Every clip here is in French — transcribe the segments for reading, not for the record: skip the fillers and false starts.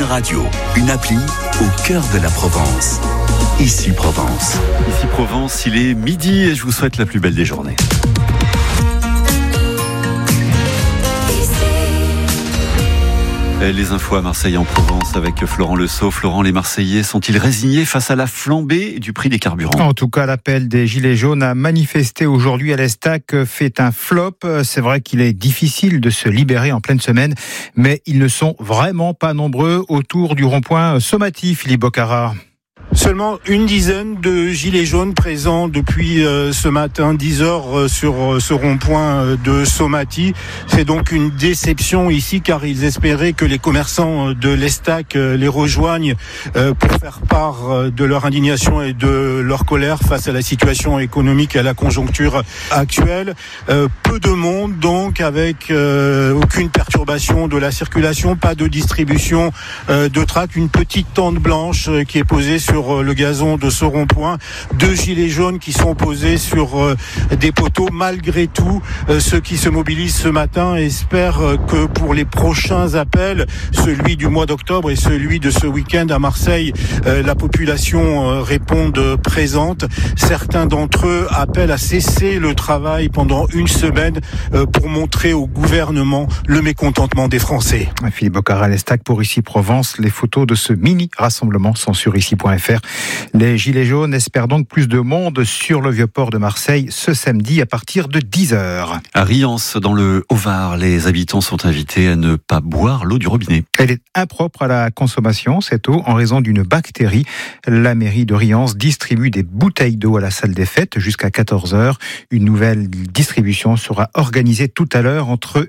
Radio, une appli au cœur de la Provence. Ici Provence. Ici Provence, il est midi et je vous souhaite la plus belle des journées. Les infos à Marseille en Provence avec Florent Lesault. Florent, les Marseillais sont-ils résignés face à la flambée du prix des carburants ? En tout cas, l'appel des Gilets jaunes à manifester aujourd'hui à l'Estac fait un flop. C'est vrai qu'il est difficile de se libérer en pleine semaine, mais ils ne sont vraiment pas nombreux autour du rond-point Somati, Philippe Bocara. Seulement une dizaine de gilets jaunes présents depuis ce matin 10h sur ce rond-point de Somati. C'est donc une déception ici car ils espéraient que les commerçants de l'Estac les rejoignent pour faire part de leur indignation et de leur colère face à la situation économique et à la conjoncture actuelle. Peu de monde donc avec aucune perturbation de la circulation, pas de distribution de tracts, une petite tente blanche qui est posée sur le gazon de ce rond-point, 2 gilets jaunes qui sont posés sur des poteaux. Malgré tout, ceux qui se mobilisent ce matin espèrent que pour les prochains appels, celui du mois d'octobre et celui de ce week-end à Marseille, la population réponde présente. Certains d'entre eux appellent à cesser le travail pendant une semaine pour montrer au gouvernement le mécontentement des Français. Philippe Bocara, l'Estac pour Ici Provence. Les photos de ce mini-rassemblement sont sur ici.fr. Les Gilets jaunes espèrent donc plus de monde sur le Vieux-Port de Marseille ce samedi à partir de 10h. À Riance, dans le Haut-Var, les habitants sont invités à ne pas boire l'eau du robinet. Elle est impropre à la consommation, cette eau, en raison d'une bactérie. La mairie de Riance distribue des bouteilles d'eau à la salle des fêtes jusqu'à 14h. Une nouvelle distribution sera organisée tout à l'heure entre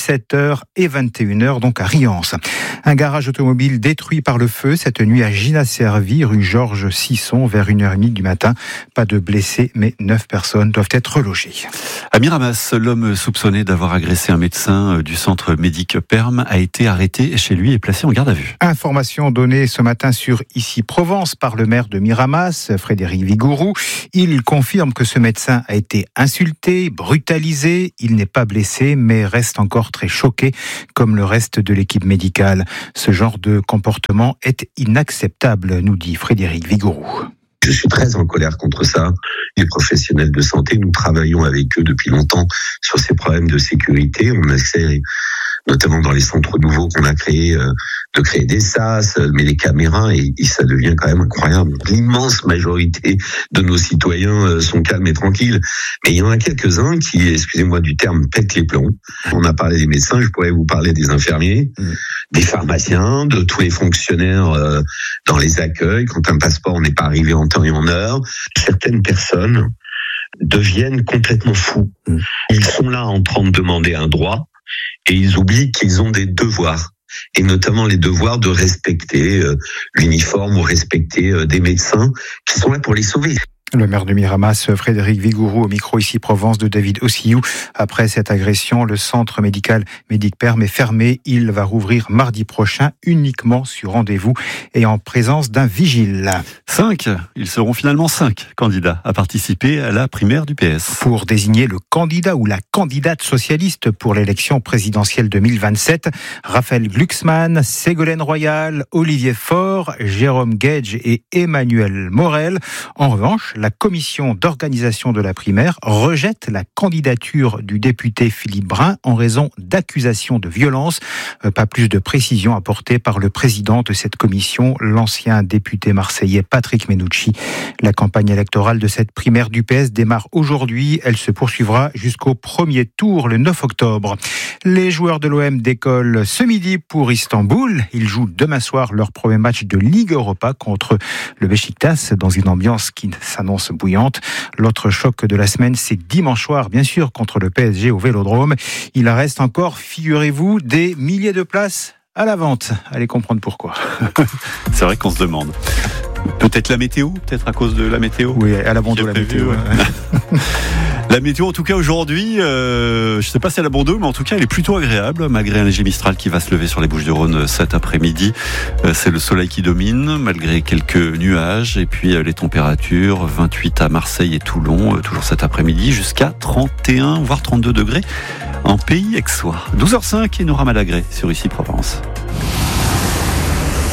17h et 21h, donc à Riance. Un garage automobile détruit par le feu cette nuit à Gina-Servi, rue Georges Sisson, vers 1h30 du matin. Pas de blessés, mais 9 personnes doivent être relogées. À Miramas, l'homme soupçonné d'avoir agressé un médecin du centre médic Perm a été arrêté chez lui et placé en garde à vue. Information donnée ce matin sur Ici Provence par le maire de Miramas, Frédéric Vigourou. Il confirme que ce médecin a été insulté, brutalisé. Il n'est pas blessé, mais reste encore très choqué, comme le reste de l'équipe médicale. Ce genre de comportement est inacceptable, nous dit Frédéric Vigourou. Je suis très en colère contre ça. Les professionnels de santé, nous travaillons avec eux depuis longtemps sur ces problèmes de sécurité. On essaie, notamment dans les centres nouveaux qu'on a créés, de créer des sas, mais les caméras, et ça devient quand même incroyable. L'immense majorité de nos citoyens sont calmes et tranquilles. Mais il y en a quelques-uns qui, excusez-moi du terme, pètent les plombs. On a parlé des médecins, je pourrais vous parler des infirmiers, des pharmaciens, de tous les fonctionnaires dans les accueils. Quand un passeport n'est pas arrivé en temps et en heure, certaines personnes deviennent complètement fous. Ils sont là en train de demander un droit et ils oublient qu'ils ont des devoirs. Et notamment les devoirs de respecter l'uniforme ou respecter des médecins qui sont là pour les sauver. Le maire de Miramas, Frédéric Vigourou, au micro Ici Provence de David Ossiou. Après cette agression, le centre médical Médic Perm est fermé. Il va rouvrir mardi prochain uniquement sur rendez-vous et en présence d'un vigile. 5, ils seront finalement 5 candidats à participer à la primaire du PS. Pour désigner le candidat ou la candidate socialiste pour l'élection présidentielle 2027, Raphaël Glucksmann, Ségolène Royal, Olivier Faure, Jérôme Gage et Emmanuel Morel. En revanche, la commission d'organisation de la primaire rejette la candidature du député Philippe Brun en raison d'accusations de violence. Pas plus de précisions apportées par le président de cette commission, l'ancien député marseillais Patrick Menucci. La campagne électorale de cette primaire du PS démarre aujourd'hui. Elle se poursuivra jusqu'au premier tour le 9 octobre. Les joueurs de l'OM décollent ce midi pour Istanbul. Ils jouent demain soir leur premier match de Ligue Europa contre le Beşiktaş dans une ambiance qui s'annonce bouillante. L'autre choc de la semaine, c'est dimanche soir, bien sûr, contre le PSG au Vélodrome. Il reste encore, figurez-vous, des milliers de places à la vente. Allez comprendre pourquoi. C'est vrai qu'on se demande. Peut-être la météo, peut-être à cause de la météo. Oui, à la Bordeaux, la météo. Ouais. La météo, en tout cas, aujourd'hui, je ne sais pas si elle a Bordeaux, mais en tout cas, elle est plutôt agréable, malgré un léger Mistral qui va se lever sur les Bouches-du-Rhône cet après-midi. C'est le soleil qui domine, malgré quelques nuages. Et puis, les températures, 28 à Marseille et Toulon, toujours cet après-midi, jusqu'à 31, voire 32 degrés en Pays Aixois. 12h05 et Nora Malagré sur Ici Provence.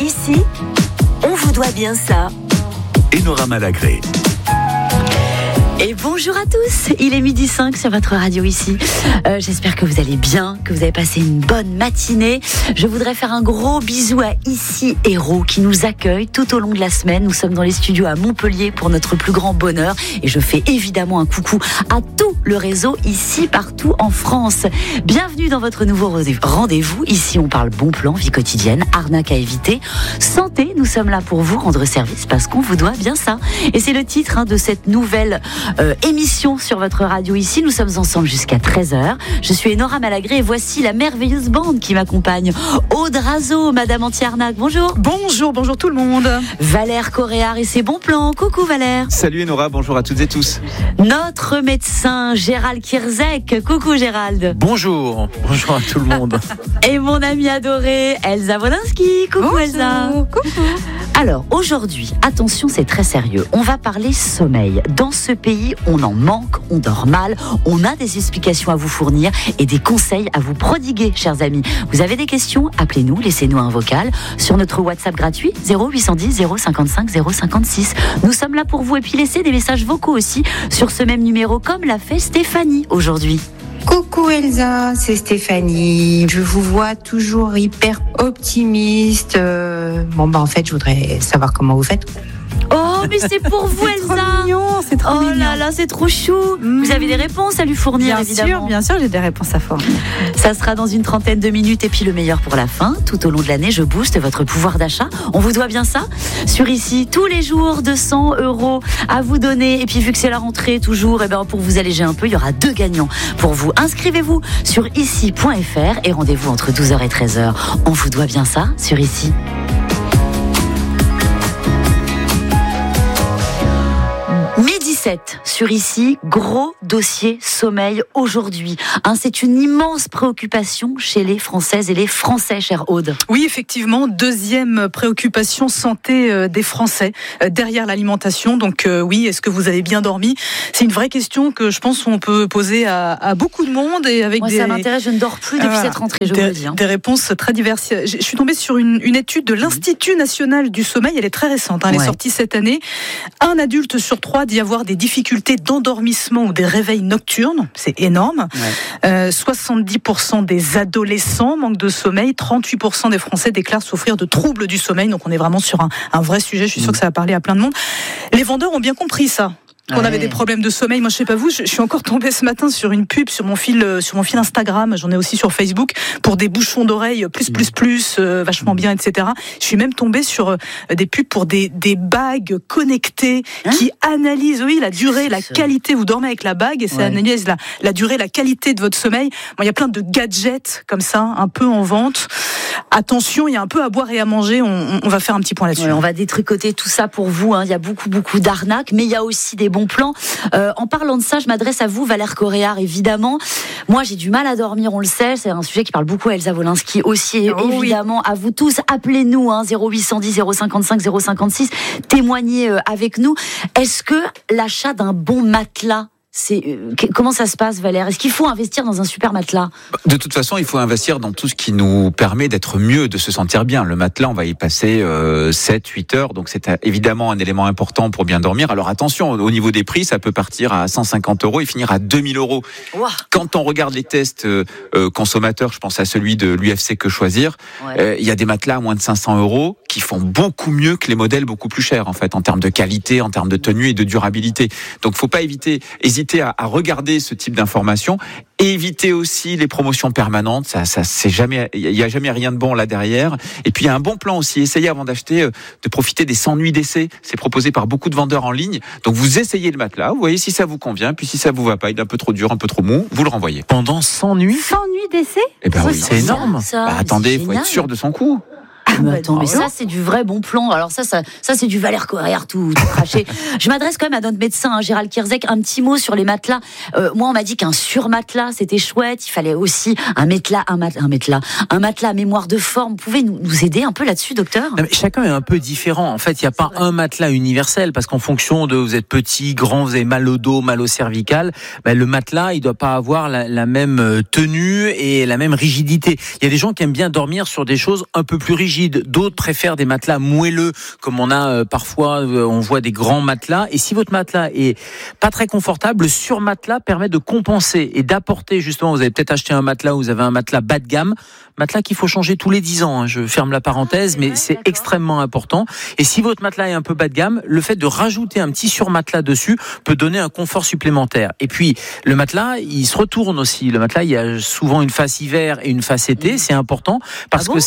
Ici, on vous doit bien ça. Enora Malagré. Et bonjour à tous, il est 12h05 sur votre radio ici. J'espère que vous allez bien, que vous avez passé une bonne matinée. Je voudrais faire un gros bisou à Ici Héros qui nous accueille tout au long de la semaine. Nous sommes dans les studios à Montpellier pour notre plus grand bonheur. Et je fais évidemment un coucou à tout le réseau ici, partout en France. Bienvenue dans votre nouveau rendez-vous. Ici, on parle bon plan, vie quotidienne, arnaque à éviter. Santé, nous sommes là pour vous rendre service parce qu'on vous doit bien ça. Et c'est le titre de cette nouvelle émission sur votre radio ici. Nous sommes ensemble jusqu'à 13h. Je suis Enora Malagré et voici la merveilleuse bande qui m'accompagne. Aude Razo, Madame Anti-Arnaque, bonjour. Bonjour tout le monde. Valère Coréard et ses bons plans. Coucou Valère. Salut Enora, bonjour à toutes et tous. Notre médecin Gérald Kierzek. Coucou Gérald. Bonjour à tout le monde. Et mon amie adorée Elsa Wolinski. Coucou bonjour. Elsa. Coucou. Alors aujourd'hui, attention, c'est très sérieux. On va parler sommeil. Dans ce pays, on en manque, on dort mal, on a des explications à vous fournir et des conseils à vous prodiguer, chers amis. Vous avez des questions? Appelez-nous, laissez-nous un vocal sur notre WhatsApp gratuit 0810 055 056. Nous sommes là pour vous et puis laissez des messages vocaux aussi sur ce même numéro comme l'a fait Stéphanie aujourd'hui. Coucou Elsa, c'est Stéphanie. Je vous vois toujours hyper optimiste. En fait, je voudrais savoir comment vous faites. Oh, mais c'est pour vous, Elsa. C'est trop mignon. Oh là là, c'est trop chou. Vous avez des réponses à lui fournir, évidemment. Bien sûr, j'ai des réponses à fournir. Ça sera dans une trentaine de minutes et puis le meilleur pour la fin. Tout au long de l'année, je booste votre pouvoir d'achat. On vous doit bien ça. Sur Ici, tous les jours, 200 € à vous donner. Et puis, vu que c'est la rentrée, toujours, pour vous alléger un peu, il y aura 2 gagnants pour vous. Inscrivez-vous sur ici.fr et rendez-vous entre 12h et 13h. On vous doit bien ça sur Ici. Midi 7 sur Ici, gros dossier sommeil aujourd'hui. C'est une immense préoccupation chez les Françaises et les Français, chère Aude. Oui, effectivement, deuxième préoccupation santé des Français derrière l'alimentation. Donc oui, est-ce que vous avez bien dormi? C'est une vraie question que je pense qu'on peut poser à beaucoup de monde et avec Moi, ça m'intéresse. Je ne dors plus depuis cette rentrée. Je vous le dis. Des réponses très diverses. Je suis tombée sur une étude de l'Institut national du sommeil. Elle est très récente. Elle est sortie cette année. Un adulte sur 3 dit avoir des difficultés d'endormissement ou des réveils nocturnes. C'est énorme. 70% des adolescents manquent de sommeil. 38% des Français déclarent souffrir de troubles du sommeil. Donc on est vraiment sur un vrai sujet. Je suis sûre que ça va parler à plein de monde. Les vendeurs ont bien compris ça. Qu'on avait des problèmes de sommeil. Moi, je sais pas vous, je suis encore tombée ce matin sur une pub sur mon fil Instagram. J'en ai aussi sur Facebook pour des bouchons d'oreilles plus, vachement bien, etc. Je suis même tombée sur des pubs pour des bagues connectées qui analysent, la durée, la qualité. Vous dormez avec la bague et ça analyse la durée, la qualité de votre sommeil. Bon, il y a plein de gadgets comme ça, un peu en vente. Attention, il y a un peu à boire et à manger. On va faire un petit point là-dessus. On va détricoter tout ça pour vous. Il y a beaucoup d'arnaques, mais il y a aussi des bons plans. En parlant de ça, je m'adresse à vous, Valère Coréard, évidemment. Moi, j'ai du mal à dormir, on le sait. C'est un sujet qui parle beaucoup à Elsa Wolinski aussi, évidemment. À vous tous, appelez-nous, 0810 055 056. Témoignez avec nous. Est-ce que l'achat d'un bon matelas, comment ça se passe, Valère? Est-ce qu'il faut investir dans un super matelas? De toute façon, il faut investir dans tout ce qui nous permet d'être mieux, de se sentir bien. Le matelas, on va y passer 7-8 heures, donc c'est évidemment un élément important pour bien dormir. Alors attention, au niveau des prix, ça peut partir à 150 € et finir à 2000 €. Wow. Quand on regarde les tests consommateurs, je pense à celui de l'UFC Que Choisir, il y a des matelas à moins de 500 € qui font beaucoup mieux que les modèles beaucoup plus chers, en fait, en termes de qualité, en termes de tenue et de durabilité. Donc faut pas hésiter à regarder ce type d'informations. Éviter aussi les promotions permanentes, ça c'est jamais, il y a jamais rien de bon là derrière. Et puis il y a un bon plan aussi, essayez avant d'acheter de profiter des 100 nuits d'essai, c'est proposé par beaucoup de vendeurs en ligne. Donc vous essayez le matelas, vous voyez si ça vous convient, puis si ça vous va pas, il est un peu trop dur, un peu trop mou, vous le renvoyez. Pendant 100 nuits? 100 nuits d'essai? Eh ben oui, c'est énorme. Attendez, il faut être sûr de son coup. Mais ça c'est du vrai bon plan. Alors ça c'est du Valère Coréard tout craché. Je m'adresse quand même à notre médecin, Gérald Kierzek. Un petit mot sur les matelas. Moi on m'a dit qu'un surmatelas c'était chouette. Il fallait aussi un matelas à mémoire de forme. Vous pouvez nous aider un peu là-dessus, docteur? Non, mais chacun est un peu différent. En fait, il n'y a pas un matelas universel parce qu'en fonction de vous êtes petit, grand, vous avez mal au dos, mal au cervical, le matelas il doit pas avoir la même tenue et la même rigidité. Il y a des gens qui aiment bien dormir sur des choses un peu plus rigides. rigides, d'autres préfèrent des matelas moelleux, comme on a parfois, on voit des grands matelas. Et si votre matelas est pas très confortable, le surmatelas permet de compenser et d'apporter, justement, vous avez peut-être acheté un matelas, vous avez un matelas bas de gamme, matelas qu'il faut changer tous les 10 ans, je ferme la parenthèse, mais c'est extrêmement important. Et si votre matelas est un peu bas de gamme, le fait de rajouter un petit surmatelas dessus peut donner un confort supplémentaire. Et puis, le matelas, il se retourne aussi. Le matelas, il y a souvent une face hiver et une face été, c'est important, parce que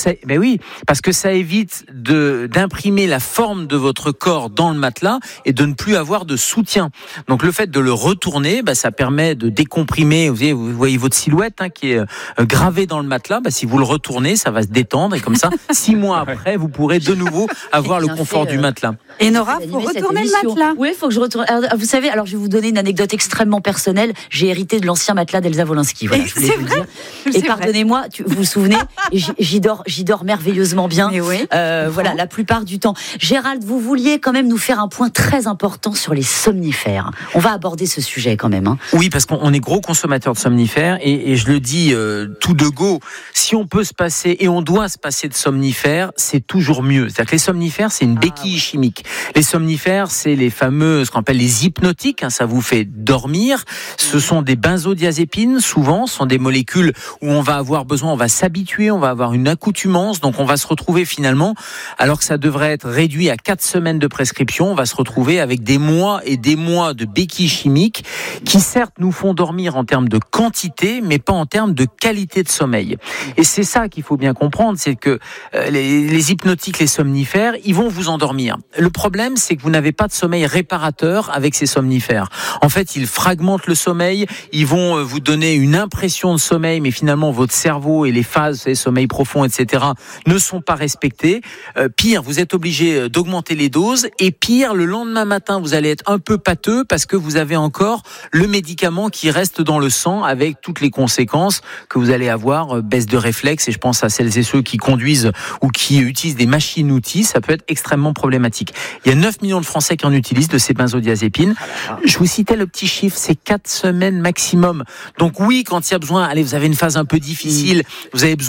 ça évite d'imprimer la forme de votre corps dans le matelas et de ne plus avoir de soutien. Donc, le fait de le retourner, ça permet de décomprimer. Vous voyez votre silhouette qui est gravée dans le matelas. Si vous le retournez, ça va se détendre et comme ça, 6 mois après, vous pourrez de nouveau avoir le confort du matelas. Et Nora, faut retourner le matelas. Oui, il faut que je retourne. Alors, vous savez, je vais vous donner une anecdote extrêmement personnelle. J'ai hérité de l'ancien matelas d'Elsa Wolinski. Voilà, je voulais vous dire. Et pardonnez-moi, vous vous souvenez, j'y dors merveilleusement bien. Oui, voilà, la plupart du temps. Gérald, vous vouliez quand même nous faire un point très important sur les somnifères. On va aborder ce sujet quand même. Oui, parce qu'on est gros consommateurs de somnifères et je le dis tout de go. Si on peut se passer et on doit se passer de somnifères, c'est toujours mieux. C'est-à-dire que les somnifères, c'est une béquille chimique. Les somnifères, c'est les fameux, ce qu'on appelle les hypnotiques. Ça vous fait dormir. Ce sont des benzodiazépines. Souvent, ce sont des molécules où on va avoir besoin, on va s'habituer, on va avoir une accoutumance. Donc, on va se retrouver finalement, alors que ça devrait être réduit à 4 semaines de prescription, on va se retrouver avec des mois et des mois de béquilles chimiques qui, certes, nous font dormir en termes de quantité, mais pas en termes de qualité de sommeil. Et c'est ça qu'il faut bien comprendre, c'est que les hypnotiques, les somnifères, ils vont vous endormir. Le problème, c'est que vous n'avez pas de sommeil réparateur avec ces somnifères. En fait, ils fragmentent le sommeil, ils vont vous donner une impression de sommeil, mais finalement, votre cerveau et les phases, les sommeils profonds, etc., ne sont pas respectés. Pire, vous êtes obligé d'augmenter les doses, et pire, le lendemain matin, vous allez être un peu pâteux parce que vous avez encore le médicament qui reste dans le sang avec toutes les conséquences que vous allez avoir, baisse de réflexe, et je pense à celles et ceux qui conduisent ou qui utilisent des machines-outils, ça peut être extrêmement problématique. Il y a 9 millions de Français qui en utilisent de ces benzodiazépines. Je vous citais le petit chiffre, c'est 4 semaines maximum. Donc oui, quand il y a besoin, allez, vous avez une phase un peu difficile, vous avez besoin